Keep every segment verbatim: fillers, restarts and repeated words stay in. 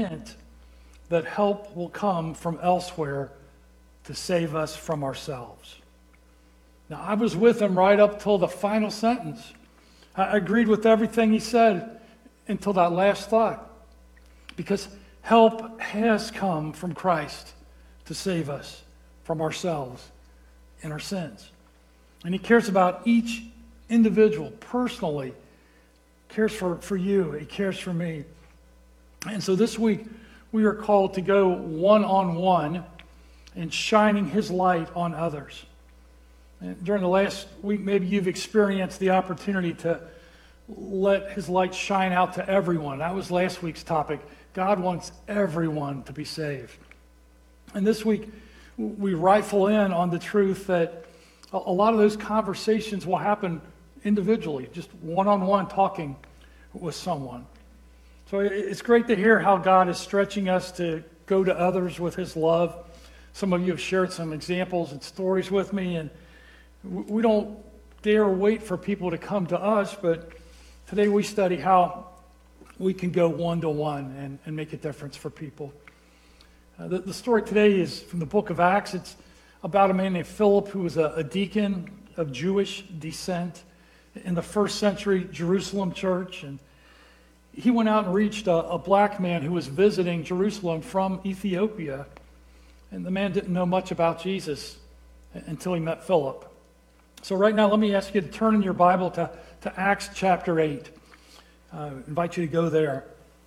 hint that help will come from elsewhere to save us from ourselves. Now, I was with him right up till the final sentence. I agreed with everything he said until that last thought, because help has come from Christ to save us from ourselves and our sins. And he cares about each individual personally, cares for, for you, he cares for me. And so this week, we are called to go one-on-one and shining his light on others. And during the last week, maybe you've experienced the opportunity to let his light shine out to everyone. That was last week's topic. God wants everyone to be saved. And this week, we rifle in on the truth that a lot of those conversations will happen individually, just one-on-one talking with someone. So it's great to hear how God is stretching us to go to others with his love. Some of you have shared some examples and stories with me, and we don't dare wait for people to come to us, but today we study how we can go one-to-one and, and make a difference for people. Uh, the, the story today is from the book of Acts. It's about a man named Philip who was a, a deacon of Jewish descent in the first century Jerusalem church. And he went out and reached a, a black man who was visiting Jerusalem from Ethiopia. And the man didn't know much about Jesus until he met Philip. So right now, let me ask you to turn in your Bible to, to Acts chapter eight. Uh, I invite you to go there.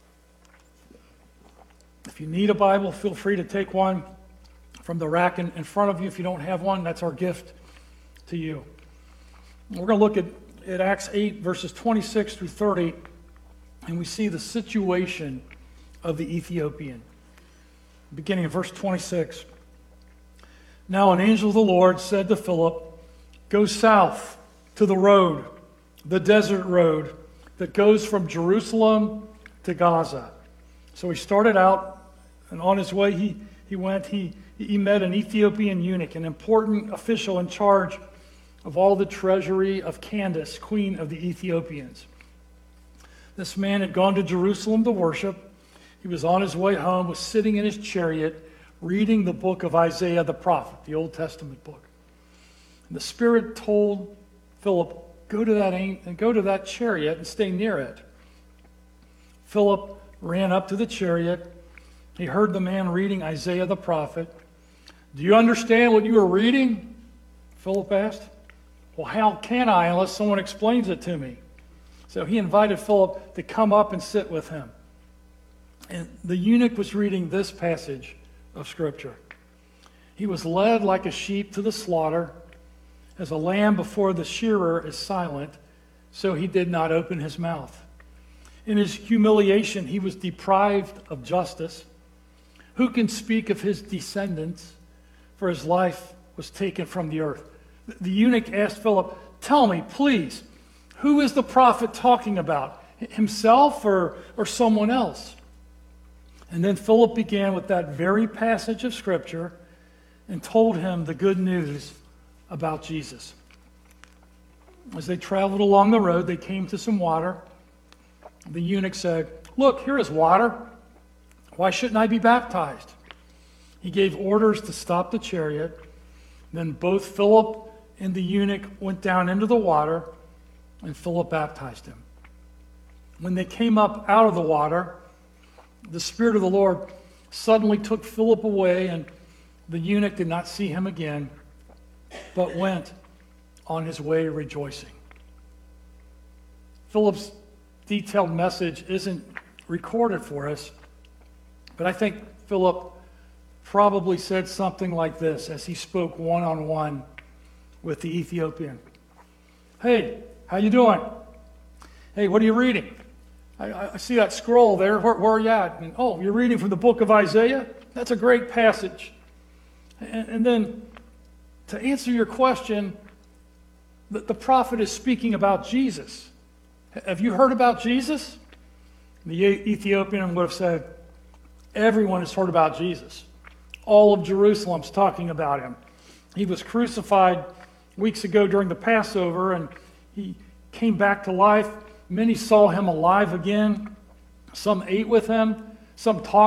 If you need a Bible, feel free to take one from the rack in, in front of you. If you don't have one, that's our gift to you. We're going to look at, at Acts eight, verses twenty-six through thirty, and we see the situation of the Ethiopian. Beginning in verse twenty-six. Now an angel of the Lord said to Philip, "Go south to the road, the desert road that goes from Jerusalem to Gaza." So he started out, and on his way he, he went, he, he met an Ethiopian eunuch, an important official in charge of all the treasury of Candace, queen of the Ethiopians. This man had gone to Jerusalem to worship. He was on his way home, was sitting in his chariot, reading the book of Isaiah the prophet, the Old Testament book. And the Spirit told Philip, go to that and go to that chariot and stay near it. Philip ran up to the chariot. He heard the man reading Isaiah the prophet. "Do you understand what you are reading?" Philip asked. "Well, how can I unless someone explains it to me?" So he invited Philip to come up and sit with him. And the eunuch was reading this passage of Scripture. "He was led like a sheep to the slaughter. As a lamb before the shearer is silent, so he did not open his mouth. In his humiliation, he was deprived of justice. Who can speak of his descendants? For his life was taken from the earth." The eunuch asked Philip, "Tell me, please, who is the prophet talking about? Himself or, or someone else?" And then Philip began with that very passage of Scripture and told him the good news about Jesus. As they traveled along the road, they came to some water. The eunuch said, "Look, here is water. Why shouldn't I be baptized?" He gave orders to stop the chariot. Then both Philip and the eunuch went down into the water, and Philip baptized him. When they came up out of the water, the Spirit of the Lord suddenly took Philip away, and the eunuch did not see him again, but went on his way rejoicing. Philip's detailed message isn't recorded for us, but I think Philip probably said something like this as he spoke one-on-one with the Ethiopian. "Hey, how you doing? Hey, what are you reading? I, I see that scroll there. Where, where are you at? And, oh, you're reading from the book of Isaiah? That's a great passage." And, and then to answer your question, the, the prophet is speaking about Jesus. Have you heard about Jesus? The Ethiopian would have said, "Everyone has heard about Jesus. All of Jerusalem's talking about him. He was crucified weeks ago during the Passover, and he came back to life. Many saw him alive again. Some ate with him. Some talked